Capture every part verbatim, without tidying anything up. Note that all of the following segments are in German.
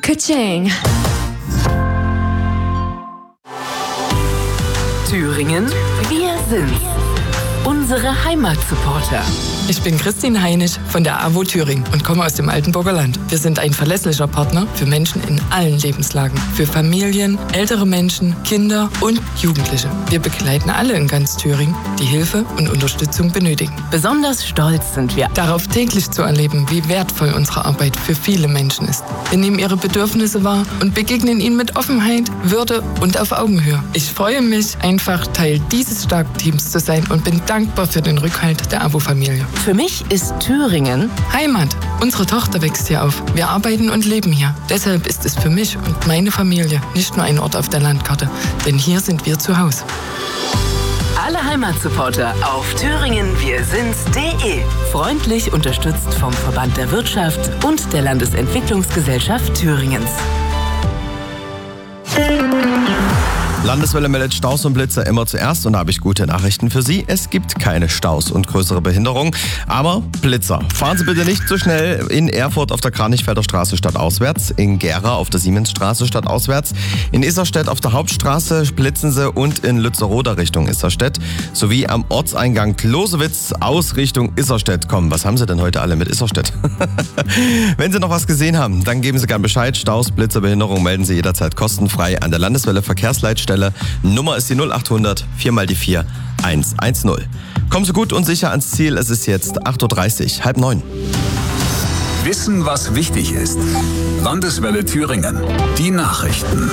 Ka-ching. Thüringen, wir sind's. Unsere Heimatsupporter. Ich bin Christine Heinisch von der A W O Thüringen und komme aus dem Altenburger Land. Wir sind ein verlässlicher Partner für Menschen in allen Lebenslagen. Für Familien, ältere Menschen, Kinder und Jugendliche. Wir begleiten alle in ganz Thüringen, die Hilfe und Unterstützung benötigen. Besonders stolz sind wir Darauf täglich zu erleben, wie wertvoll unsere Arbeit für viele Menschen ist. Wir nehmen ihre Bedürfnisse wahr und begegnen ihnen mit Offenheit, Würde und auf Augenhöhe. Ich freue mich, einfach Teil dieses starken Teams zu sein und bin dankbar für den Rückhalt der A W O-Familie. Für mich ist Thüringen Heimat. Unsere Tochter wächst hier auf. Wir arbeiten und leben hier. Deshalb ist es für mich und meine Familie nicht nur ein Ort auf der Landkarte, denn hier sind wir zu Hause. alle Heimatsupporter auf thüringen wir sind's punkt de. Freundlich unterstützt vom Verband der Wirtschaft und der Landesentwicklungsgesellschaft Thüringens. Landeswelle meldet Staus und Blitzer immer zuerst und da habe ich gute Nachrichten für Sie. Es gibt keine Staus und größere Behinderungen, aber Blitzer. Fahren Sie bitte nicht so schnell in Erfurt auf der Kranichfelder Straße stadtauswärts, in Gera auf der Siemensstraße stadtauswärts, in Isserstedt auf der Hauptstraße blitzen Sie und in Lützeraroda Richtung Isserstedt sowie am Ortseingang Klosewitz aus Richtung Isserstedt kommen. Was haben Sie denn heute alle mit Isserstedt? Wenn Sie noch was gesehen haben, dann geben Sie gern Bescheid. Staus, Blitzer, Behinderung melden Sie jederzeit kostenfrei an der Landeswelle Verkehrsleitstelle. Nummer ist die null achthundert vier mal die vier eins eins null. Kommen Sie gut und sicher ans Ziel. Es ist jetzt acht Uhr dreißig, halb neun. Wissen, was wichtig ist. Landeswelle Thüringen. Die Nachrichten.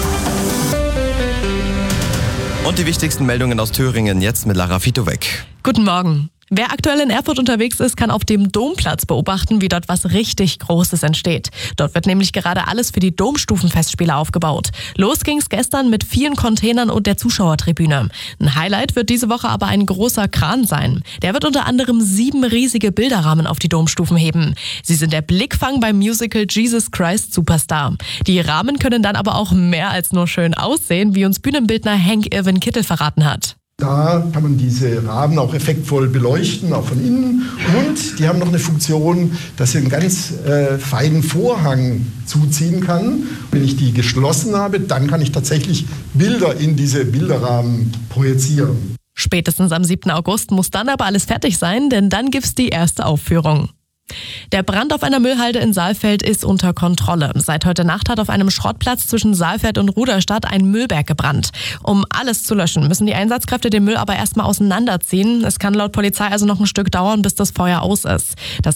Und die wichtigsten Meldungen aus Thüringen jetzt mit Lara Fitowek. Guten Morgen. Wer aktuell in Erfurt unterwegs ist, kann auf dem Domplatz beobachten, wie dort was richtig Großes entsteht. Dort wird nämlich gerade alles für die Domstufenfestspiele aufgebaut. Los ging's gestern mit vielen Containern und der Zuschauertribüne. Ein Highlight wird diese Woche aber ein großer Kran sein. Der wird unter anderem sieben riesige Bilderrahmen auf die Domstufen heben. Sie sind der Blickfang beim Musical Jesus Christ Superstar. Die Rahmen können dann aber auch mehr als nur schön aussehen, wie uns Bühnenbildner Henk Irwin Kittel verraten hat. Da kann man diese Rahmen auch effektvoll beleuchten, auch von innen. Und die haben noch eine Funktion, dass ich einen ganz äh, feinen Vorhang zuziehen kann. Wenn ich die geschlossen habe, dann kann ich tatsächlich Bilder in diese Bilderrahmen projizieren. Spätestens am siebten August muss dann aber alles fertig sein, denn dann gibt's die erste Aufführung. Der Brand auf einer Müllhalde in Saalfeld ist unter Kontrolle. Seit heute Nacht hat auf einem Schrottplatz zwischen Saalfeld und Ruderstadt ein Müllberg gebrannt. Um alles zu löschen, müssen die Einsatzkräfte den Müll aber erstmal auseinanderziehen. Es kann laut Polizei also noch ein Stück dauern, bis das Feuer aus ist. Das